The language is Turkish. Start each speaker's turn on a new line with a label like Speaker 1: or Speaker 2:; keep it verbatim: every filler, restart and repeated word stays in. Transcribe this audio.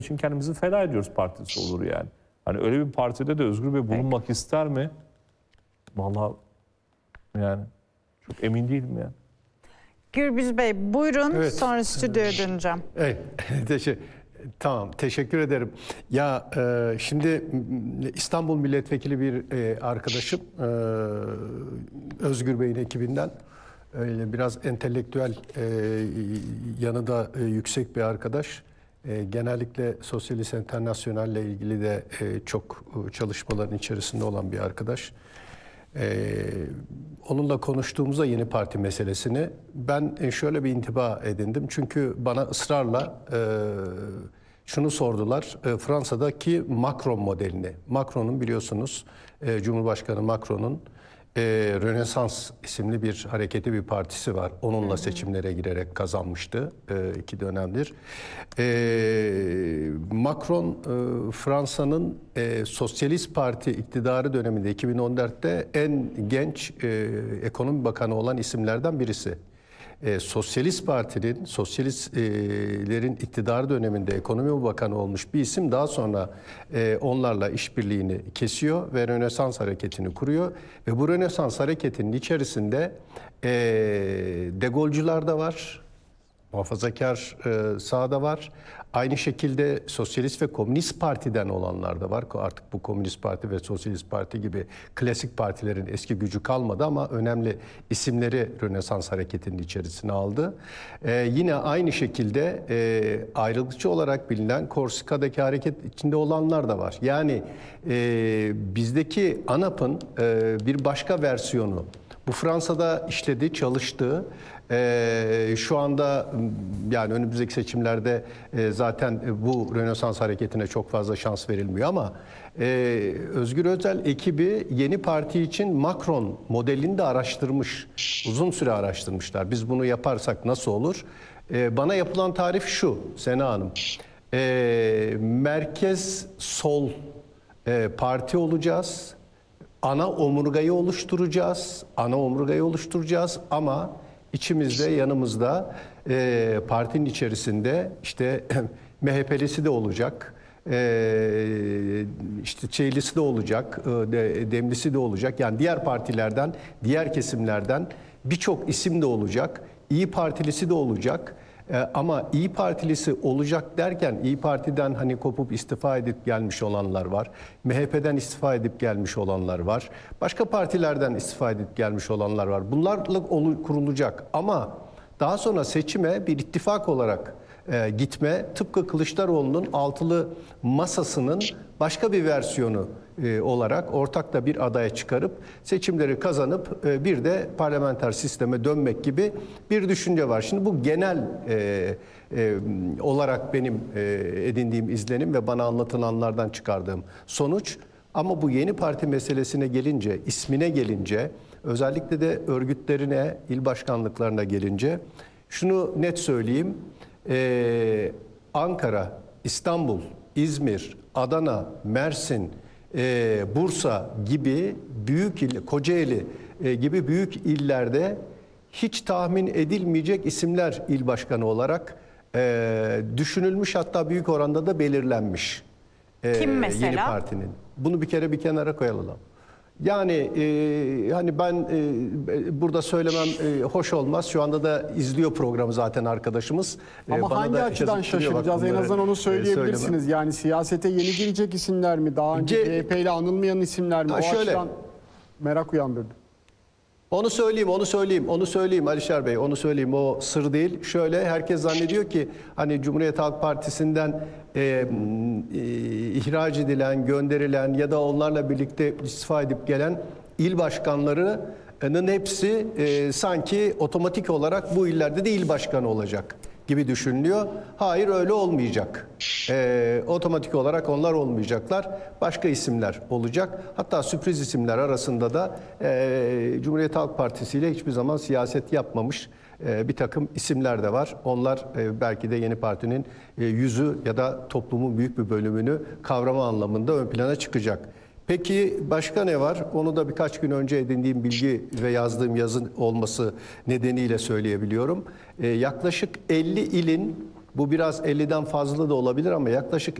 Speaker 1: için kendimizi feda ediyoruz partisi olur yani. Hani öyle bir partide de Özgür Bey bulunmak Peki. ister mi? Vallahi yani çok emin değilim yani.
Speaker 2: Gürbüz Bey buyurun, evet. Sonra stüdyoya döneceğim.
Speaker 3: Evet, teşekkür, tamam teşekkür ederim. Ya e, şimdi İstanbul Milletvekili bir e, arkadaşım e, Özgür Bey'in ekibinden öyle biraz entelektüel e, yanı da e, yüksek bir arkadaş. E, genellikle Sosyalist Enternasyonel ile ilgili de e, çok çalışmaların içerisinde olan bir arkadaş. Ee, onunla konuştuğumuzda yeni parti meselesini ben şöyle bir intiba edindim. Çünkü bana ısrarla e, şunu sordular. E, Fransa'daki Macron modelini. Macron'un biliyorsunuz e, Cumhurbaşkanı Macron'un e, Rönesans isimli bir hareketi bir partisi var. Onunla seçimlere girerek kazanmıştı e, iki dönemdir. E, Macron e, Fransa'nın e, Sosyalist Parti iktidarı döneminde iki bin on dörtte en genç e, ekonomi bakanı olan isimlerden birisi. E, Sosyalist Parti'nin, Sosyalistlerin iktidarı döneminde ekonomi bakanı olmuş bir isim daha sonra e, onlarla işbirliğini kesiyor ve Rönesans hareketini kuruyor. Ve bu Rönesans hareketinin içerisinde e, De Gaulle'cular da var, muhafazakar e, sağda var. Aynı şekilde Sosyalist ve Komünist Parti'den olanlar da var. Artık bu Komünist Parti ve Sosyalist Parti gibi klasik partilerin eski gücü kalmadı ama önemli isimleri Rönesans hareketinin içerisine aldı. Ee, yine aynı şekilde e, ayrılıkçı olarak bilinen Korsika'daki hareket içinde olanlar da var. Yani e, bizdeki ANAP'ın e, bir başka versiyonu. Bu Fransa'da işledi, çalıştı. Ee, şu anda yani önümüzdeki seçimlerde e, zaten bu Rönesans hareketine çok fazla şans verilmiyor ama e, Özgür Özel ekibi yeni parti için Macron modelini de araştırmış. Uzun süre araştırmışlar. Biz bunu yaparsak nasıl olur? E, bana yapılan tarif şu Sena Hanım. E, merkez sol e, parti olacağız. Ana omurgayı oluşturacağız. Ana omurgayı oluşturacağız ama İçimizde, yanımızda e, partinin içerisinde işte M H P'lisi de olacak, e, işte Çeylisi de olacak, e, de, Demlisi de olacak. Yani diğer partilerden, diğer kesimlerden birçok isim de olacak. İyi Partilisi de olacak. E, ama İyi Partilisi olacak derken İyi Parti'den hani kopup istifa edip gelmiş olanlar var. M H P'den istifa edip gelmiş olanlar var. Başka partilerden istifa edip gelmiş olanlar var. Bunlarla kurulacak ama daha sonra seçime bir ittifak olarak e, gitme tıpkı Kılıçdaroğlu'nun altılı masasının başka bir versiyonu e, olarak ortak da bir adaya çıkarıp seçimleri kazanıp e, bir de parlamenter sisteme dönmek gibi bir düşünce var. Şimdi bu genel e, e, olarak benim e, edindiğim izlenim ve bana anlatılanlardan çıkardığım sonuç. Ama bu yeni parti meselesine gelince, ismine gelince, özellikle de örgütlerine, il başkanlıklarına gelince şunu net söyleyeyim. Ee, Ankara, İstanbul, İzmir, Adana, Mersin, e, Bursa gibi büyük il, Kocaeli e, gibi büyük illerde hiç tahmin edilmeyecek isimler il başkanı olarak e, düşünülmüş, hatta büyük oranda da belirlenmiş. E,
Speaker 2: Kim mesela?
Speaker 3: Yeni partinin. Bunu bir kere bir kenara koyalım. Yani e, hani ben e, burada söylemem e, hoş olmaz. Şu anda da izliyor programı zaten arkadaşımız.
Speaker 4: Ama
Speaker 3: e, bana
Speaker 4: hangi açıdan şaşıracağız? En azından onu söyleyebilirsiniz. E, yani siyasete yeni girecek isimler mi? Daha önce C H P ile anılmayan isimler mi?
Speaker 3: Ha,
Speaker 4: o
Speaker 3: şöyle,
Speaker 4: açıdan merak uyandırdı.
Speaker 3: Onu söyleyeyim, onu söyleyeyim, onu söyleyeyim Alişer Bey, onu söyleyeyim. O sır değil. Şöyle, herkes zannediyor ki hani Cumhuriyet Halk Partisi'nden e, e, ihraç edilen, gönderilen ya da onlarla birlikte istifa edip gelen il başkanlarının hepsi e, sanki otomatik olarak bu illerde de il başkanı olacak gibi düşünülüyor. Hayır, öyle olmayacak. Ee, otomatik olarak onlar olmayacaklar. Başka isimler olacak. Hatta sürpriz isimler arasında da e, Cumhuriyet Halk Partisi ile hiçbir zaman siyaset yapmamış e, bir takım isimler de var. Onlar e, belki de yeni partinin e, yüzü ya da toplumun büyük bir bölümünü kavrama anlamında ön plana çıkacak. Peki başka ne var? Onu da birkaç gün önce edindiğim bilgi ve yazdığım yazın olması nedeniyle söyleyebiliyorum. Ee, yaklaşık elli ilin Bu biraz elliden fazla da olabilir ama yaklaşık